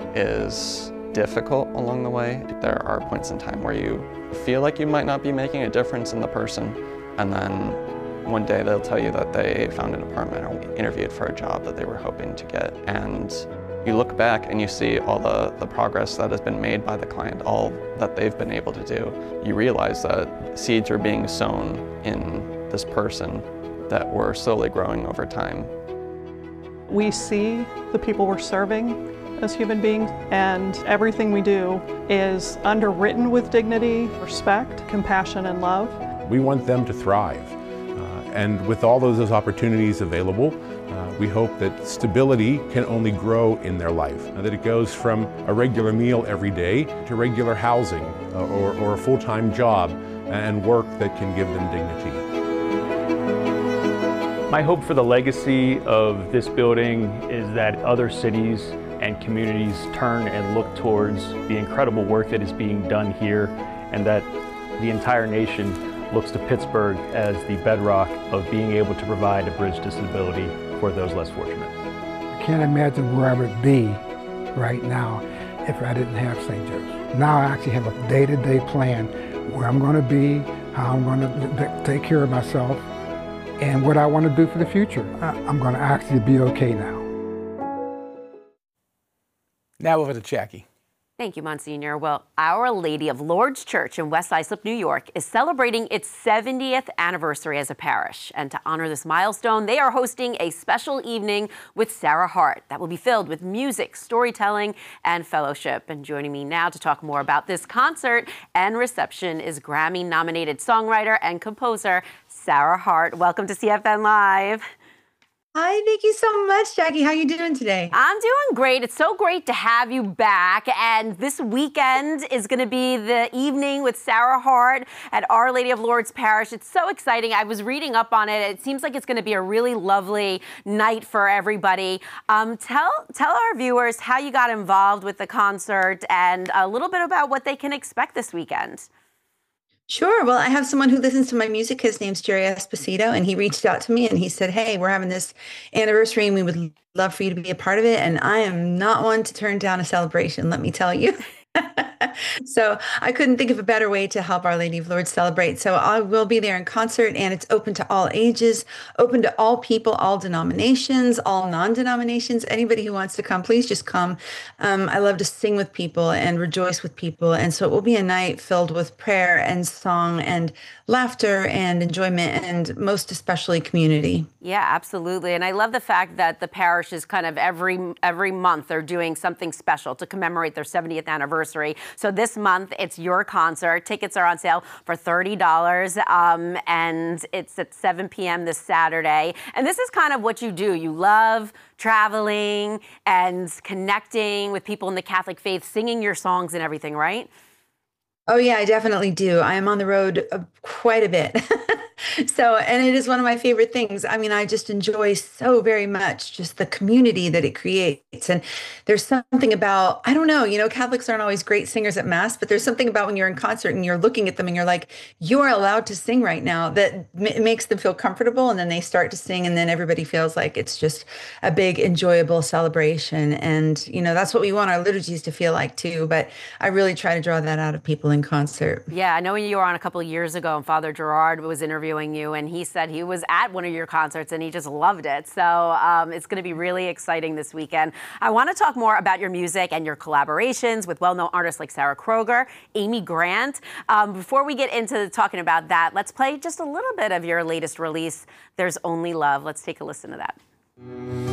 is difficult along the way. There are points in time where you feel like you might not be making a difference in the person, and then one day they'll tell you that they found an apartment or interviewed for a job that they were hoping to get. And you look back and you see all the progress that has been made by the client, all that they've been able to do. You realize that seeds are being sown in this person that were slowly growing over time. We see the people we're serving as human beings, and everything we do is underwritten with dignity, respect, compassion, and love. We want them to thrive. And with all those opportunities available, we hope that stability can only grow in their life. That it goes from a regular meal every day to regular housing or a full-time job and work that can give them dignity. My hope for the legacy of this building is that other cities and communities turn and look towards the incredible work that is being done here, and that the entire nation looks to Pittsburgh as the bedrock of being able to provide a bridge to stability for those less fortunate. I can't imagine where I would be right now if I didn't have St. Joe's. Now I actually have a day-to-day plan where I'm going to be, how I'm going to take care of myself, and what I want to do for the future. I'm going to actually be okay now. Now over to Jackie. Thank you, Monsignor. Well, Our Lady of Lourdes Church in West Islip, New York, is celebrating its 70th anniversary as a parish. And to honor this milestone, they are hosting a special evening with Sarah Hart that will be filled with music, storytelling, and fellowship. And joining me now to talk more about this concert and reception is Grammy-nominated songwriter and composer Sarah Hart. Welcome to CFN Live. Hi, thank you so much, Jackie. How are you doing today? I'm doing great. It's so great to have you back. And this weekend is going to be the evening with Sarah Hart at Our Lady of Lourdes Parish. It's so exciting. I was reading up on it. It seems like it's going to be a really lovely night for everybody. Tell our viewers how you got involved with the concert and a little bit about what they can expect this weekend. Sure. Well, I have someone who listens to my music. His name's Jerry Esposito, and he reached out to me and he said, hey, we're having this anniversary and we would love for you to be a part of it. And I am not one to turn down a celebration, let me tell you. So I couldn't think of a better way to help Our Lady of Lourdes celebrate. So I will be there in concert, and it's open to all ages, open to all people, all denominations, all non-denominations. Anybody who wants to come, please just come. I love to sing with people and rejoice with people. And so it will be a night filled with prayer and song and laughter and enjoyment, and most especially community. Yeah, absolutely. And I love the fact that the parish is kind of every month they're doing something special to commemorate their 70th anniversary. So this month it's your concert. Tickets are on sale for $30, and it's at 7 p.m. this Saturday. And this is kind of what you do. You love traveling and connecting with people in the Catholic faith, singing your songs and everything, right? Oh, yeah, I definitely do. I am on the road quite a bit. And it is one of my favorite things. I mean, I just enjoy so very much just the community that it creates. And there's something about, I don't know, Catholics aren't always great singers at Mass, but there's something about when you're in concert and you're looking at them and you're like, you are allowed to sing right now, that makes them feel comfortable. And then they start to sing, and then everybody feels like it's just a big, enjoyable celebration. And, that's what we want our liturgies to feel like too. But I really try to draw that out of people in concert. Yeah, I know you were on a couple of years ago, and Father Gerard was interviewing you, and he said he was at one of your concerts and he just loved it. So it's going to be really exciting this weekend. I want to talk more about your music and your collaborations with well-known artists like Sarah Kroger, Amy Grant. Before we get into talking about that, let's play just a little bit of your latest release, There's Only Love. Let's take a listen to that.